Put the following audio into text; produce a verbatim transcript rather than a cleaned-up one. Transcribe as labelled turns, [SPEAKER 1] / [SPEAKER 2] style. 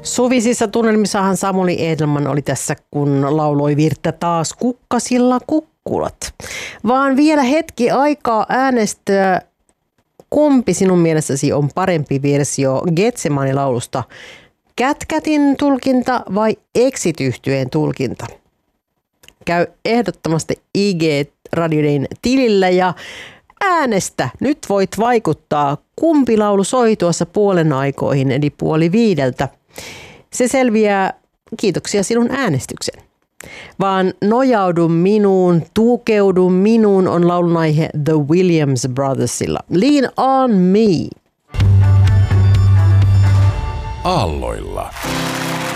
[SPEAKER 1] Suvisissa tunnelmissahan Samuli Edelman oli tässä, kun lauloi virttä taas kukkasilla kukkulat. Vaan vielä hetki aikaa äänestää, kumpi sinun mielessäsi on parempi versio Getsemani-laulusta? Catcatin tulkinta vai Exit-yhtyeen tulkinta? Käy ehdottomasti I G-radioiden tilillä ja äänestä. Nyt voit vaikuttaa, kumpi laulu soi tuossa puolen aikoihin, eli puoli viideltä. Se selviää, kiitoksia sinun äänestyksen. Vaan nojaudu minuun, tukeudu minuun on laulun aihe The Williams Brothersilla. Lean on me.
[SPEAKER 2] Aalloilla.